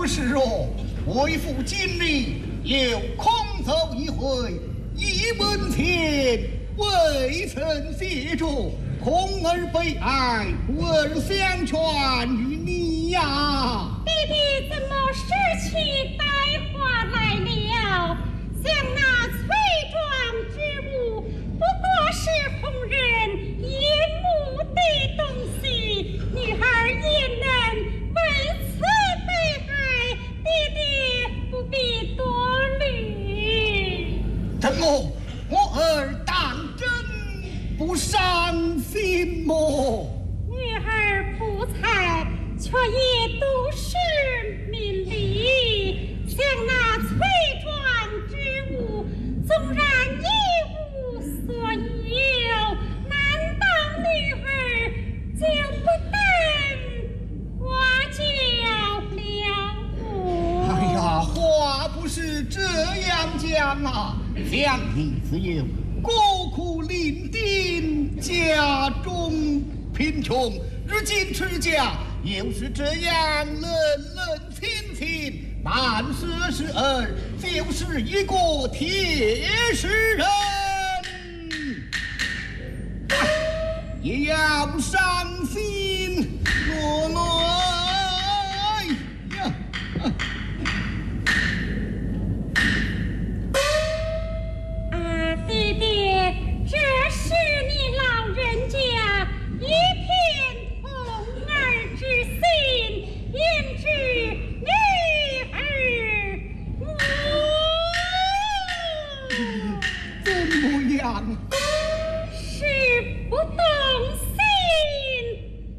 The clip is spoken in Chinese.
不是哦，为父今日又空走一回，一文钱未曾写着，空而悲哀，问相劝于你呀。 弟弟怎么拾起呆话来了？像那翠状之物，不过是红人眼目的东西，女儿也能为此悲哀，弟弟不必多虑。 怎么我儿当真不伤心么？ 女儿不才，却也都是明理。像那翠状之物，纵然一无所有，难道女儿就不等花轿了我？ 哎呀，话不是这样讲啊！想你自幼孤苦伶仃，家中贫穷，如今出家又是这样冷冷清清，办事时儿就是一个铁石人，也要伤心。